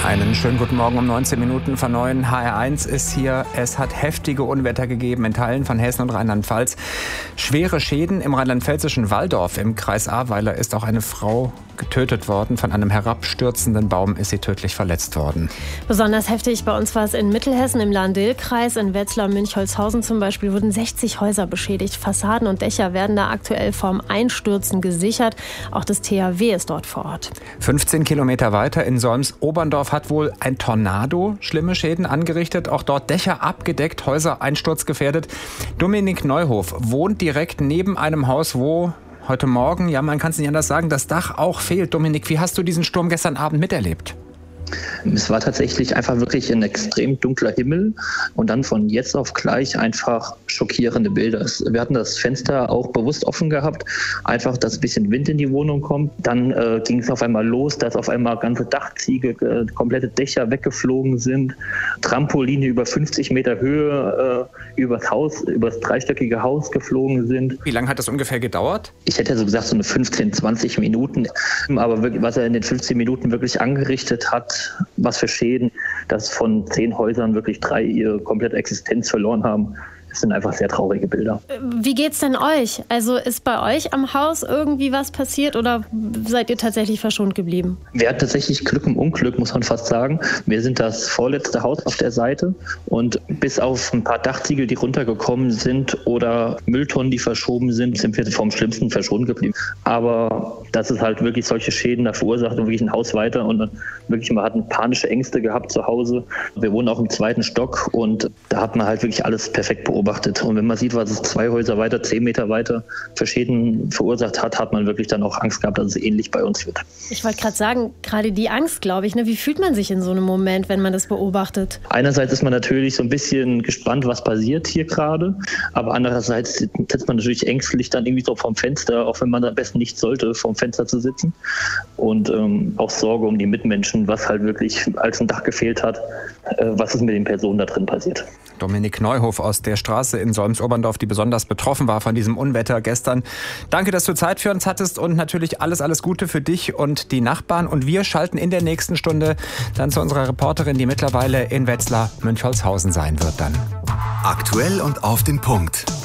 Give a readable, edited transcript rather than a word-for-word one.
Einen schönen guten Morgen um 19 Minuten von 9. HR1 ist hier. Es hat heftige Unwetter gegeben in Teilen von Hessen und Rheinland-Pfalz. Schwere Schäden im rheinland-pfälzischen Walldorf im Kreis Ahrweiler ist auch eine Frau getötet worden. Von einem herabstürzenden Baum ist sie tödlich verletzt worden. Besonders heftig bei uns war es in Mittelhessen im Lahn-Dill-Kreis. In Wetzlar-Münchholzhausen zum Beispiel wurden 60 Häuser beschädigt. Fassaden und Dächer werden da aktuell vorm Einstürzen gesichert. Auch das THW ist dort vor Ort. 15 Kilometer weiter in Solms-Oberndorf hat wohl ein Tornado schlimme Schäden angerichtet. Auch dort Dächer abgedeckt, Häuser einsturzgefährdet. Dominik Neuhof wohnt direkt neben einem Haus, wo heute Morgen, ja, man kann es nicht anders sagen, das Dach auch fehlt. Dominik, wie hast du diesen Sturm gestern Abend miterlebt? Es war tatsächlich einfach wirklich ein extrem dunkler Himmel und dann von jetzt auf gleich einfach schockierende Bilder. Wir hatten das Fenster auch bewusst offen gehabt, einfach, dass ein bisschen Wind in die Wohnung kommt. Dann ging es auf einmal los, dass auf einmal ganze Dachziegel, komplette Dächer weggeflogen sind, Trampoline über 50 Meter Höhe übers dreistöckige Haus geflogen sind. Wie lange hat das ungefähr gedauert? Ich hätte so gesagt, so eine 15, 20 Minuten. Aber wirklich, was er in den 15 Minuten wirklich angerichtet hat, was für Schäden, dass von 10 Häusern wirklich 3 ihre komplette Existenz verloren haben. Das sind einfach sehr traurige Bilder. Wie geht's denn euch? Also ist bei euch am Haus irgendwie was passiert oder seid ihr tatsächlich verschont geblieben? Wir hatten tatsächlich Glück im Unglück, muss man fast sagen. Wir sind das vorletzte Haus auf der Seite und bis auf ein paar Dachziegel, die runtergekommen sind oder Mülltonnen, die verschoben sind, sind wir vom Schlimmsten verschont geblieben. Aber das ist halt wirklich solche Schäden da verursacht und wirklich ein Haus weiter und wirklich, man hat panische Ängste gehabt zu Hause. Wir wohnen auch im 2. Stock und da hat man halt wirklich alles perfekt beobachtet. Und wenn man sieht, was es 2 Häuser weiter, 10 Meter weiter für Schäden verursacht hat, hat man wirklich dann auch Angst gehabt, dass es ähnlich bei uns wird. Ich wollte gerade sagen, gerade die Angst, glaube ich, ne? Wie fühlt man sich in so einem Moment, wenn man das beobachtet? Einerseits ist man natürlich so ein bisschen gespannt, was passiert hier gerade, aber andererseits sitzt man natürlich ängstlich dann irgendwie so vom Fenster, auch wenn man am besten nicht sollte, vom Fenster zu sitzen. Und auch Sorge um die Mitmenschen, was halt wirklich als ein Dach gefehlt hat, was ist mit den Personen da drin passiert. Dominik Neuhof aus der Straße in Solms-Oberndorf, die besonders betroffen war von diesem Unwetter gestern. Danke, dass du Zeit für uns hattest und natürlich alles Gute für dich und die Nachbarn. Und wir schalten in der nächsten Stunde dann zu unserer Reporterin, die mittlerweile in Wetzlar-Münchholzhausen sein wird dann. Aktuell und auf den Punkt.